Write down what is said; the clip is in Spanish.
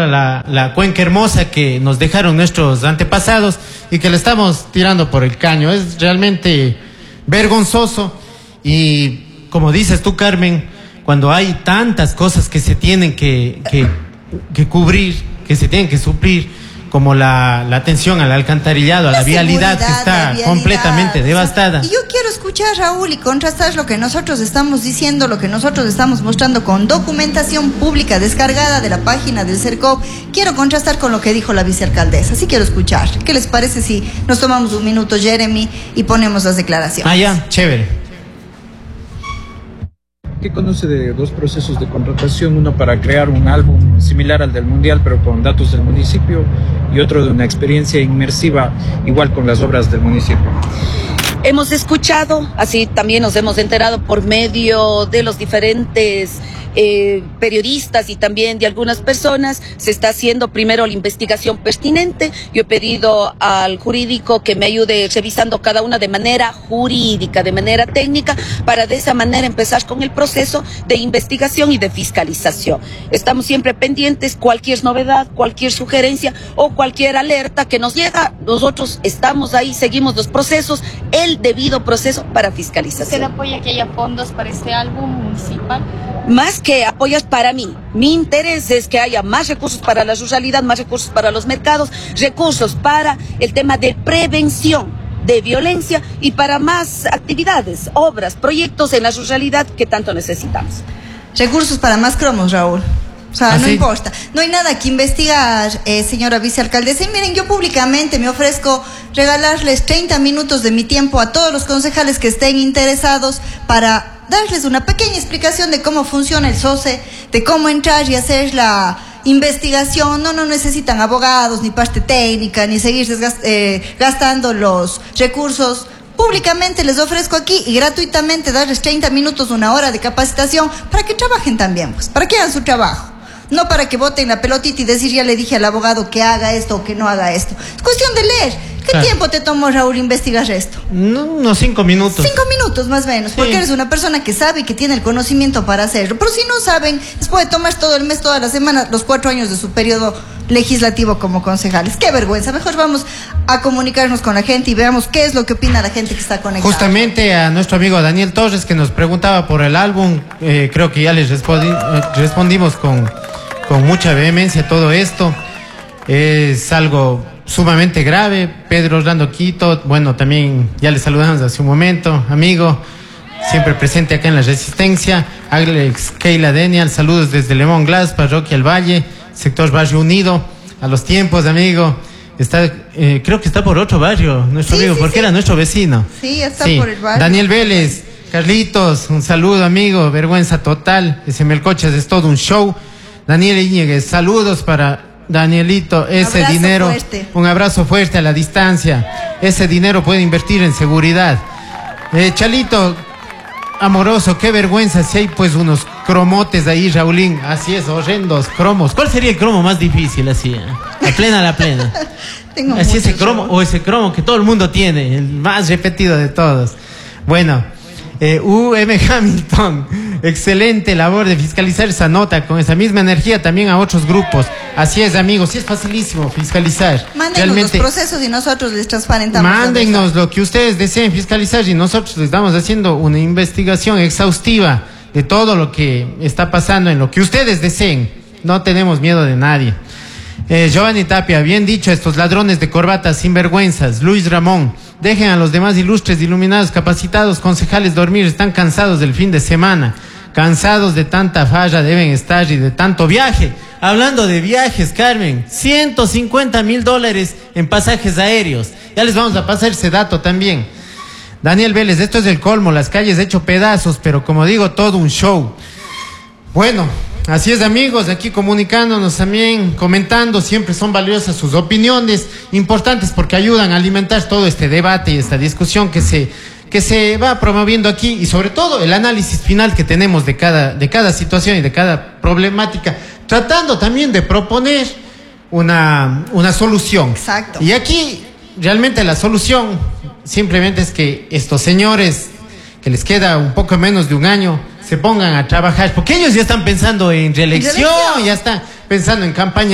la cuenca hermosa que nos dejaron nuestros antepasados y que le estamos tirando por el caño. Es realmente vergonzoso y, como dices tú, Carmen, cuando hay tantas cosas que se tienen que cubrir, que se tienen que suplir, como la atención al alcantarillado, a la vialidad que está completamente devastada. Y yo quiero escuchar, Raúl, y contrastar lo que nosotros estamos diciendo, lo que nosotros estamos mostrando con documentación pública descargada de la página del CERCOP. Quiero contrastar con lo que dijo la vicealcaldesa. Sí quiero escuchar. ¿Qué les parece si nos tomamos un minuto, Jeremy, y ponemos las declaraciones? Ah, ya, chévere. ¿Qué conoce de dos procesos de contratación? Uno para crear un álbum similar al del Mundial, pero con datos del municipio, y otro de una experiencia inmersiva, igual con las obras del municipio. Hemos escuchado, así también nos hemos enterado por medio de los diferentes periodistas y también de algunas personas. Se está haciendo primero la investigación pertinente. Yo he pedido al jurídico que me ayude revisando cada una de manera jurídica, de manera técnica, para de esa manera empezar con el proceso de investigación y de fiscalización. Estamos siempre pendientes, cualquier novedad, cualquier sugerencia o cualquier alerta que nos llega, nosotros estamos ahí, seguimos los procesos, el debido proceso para fiscalización. ¿Usted apoya que haya fondos para este álbum municipal? Más que apoyas para mí, mi interés es que haya más recursos para la ruralidad, más recursos para los mercados, recursos para el tema de prevención de violencia y para más actividades, obras, proyectos en la ruralidad que tanto necesitamos. Recursos para más cromos, Raúl. O sea, no ¿sí? importa. No hay nada que investigar, señora vicealcaldesa. Y miren, yo públicamente me ofrezco regalarles 30 minutos de mi tiempo a todos los concejales que estén interesados para darles una pequeña explicación de cómo funciona el SOCE, de cómo entrar y hacer la investigación. No necesitan abogados, ni parte técnica, ni seguirse gastando los recursos. Públicamente les ofrezco aquí y gratuitamente darles 30 minutos, una hora de capacitación para que trabajen también, pues, para que hagan su trabajo. No para que boten la pelotita y decir, ya le dije al abogado que haga esto o que no haga esto. Es cuestión de leer. ¿Qué tiempo te tomó, Raúl, investigar esto? No, unos 5 minutos. 5 minutos más o menos, porque eres una persona que sabe y que tiene el conocimiento para hacerlo. Pero si no saben, les puede tomar todo el mes, toda la semana, los 4 años de su periodo legislativo como concejales. ¡Qué vergüenza! Mejor vamos a comunicarnos con la gente y veamos qué es lo que opina la gente que está conectada. Justamente a nuestro amigo Daniel Torres, que nos preguntaba por el álbum, creo que ya les respondimos con mucha vehemencia todo esto. Es algo sumamente grave. Pedro Orlando Quito, bueno, también ya le saludamos hace un momento, amigo, siempre presente acá en la Resistencia. Alex Keila Denial, saludos desde Lemón Glass, Parroquia El Valle, sector Barrio Unido, a los tiempos, amigo. Está, creo que está por otro barrio, nuestro amigo, porque era nuestro vecino. Sí, está por el barrio. Daniel Vélez, Carlitos, un saludo, amigo, vergüenza total. Ese Melcochas es todo un show. Daniel Íñiguez, saludos para Danielito, ese dinero, fuerte. Un abrazo fuerte a la distancia. Ese dinero puede invertir en seguridad. Chalito, amoroso, qué vergüenza si hay pues unos cromotes ahí, Raulín. Así es, horrendos cromos. ¿Cuál sería el cromo más difícil así? La plena. Tengo así ese cromo, o ese cromo que todo el mundo tiene, el más repetido de todos. Bueno, UM Hamilton, excelente labor de fiscalizar esa nota con esa misma energía también a otros grupos. Así es, amigos, sí es facilísimo fiscalizar. Mándennos los procesos y nosotros les transparentamos. Mándennos lo que ustedes deseen fiscalizar y nosotros les estamos haciendo una investigación exhaustiva de todo lo que está pasando en lo que ustedes deseen. No tenemos miedo de nadie. Giovanni Tapia, bien dicho, estos ladrones de corbatas sinvergüenzas. Luis Ramón, dejen a los demás ilustres, iluminados, capacitados concejales dormir, están cansados del fin de semana, cansados de tanta falla deben estar y de tanto viaje. Hablando de viajes, Carmen, $150,000 en pasajes aéreos. Ya les vamos a pasar ese dato también. Daniel Vélez, esto es el colmo, las calles hecho pedazos, pero como digo, todo un show. Bueno, así es, amigos, aquí comunicándonos también, comentando, siempre son valiosas sus opiniones, importantes porque ayudan a alimentar todo este debate y esta discusión que se va promoviendo aquí, y sobre todo el análisis final que tenemos de cada situación y de cada problemática, tratando también de proponer una solución. Exacto. Y aquí realmente la solución simplemente es que estos señores, que les queda un poco menos de un año, se pongan a trabajar, porque ellos ya están pensando en reelección, ya están pensando en campaña